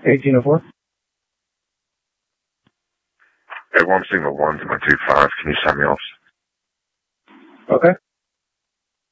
1804. Hey, 1 Sigma 1 to my 25. Can you sign me off? Okay.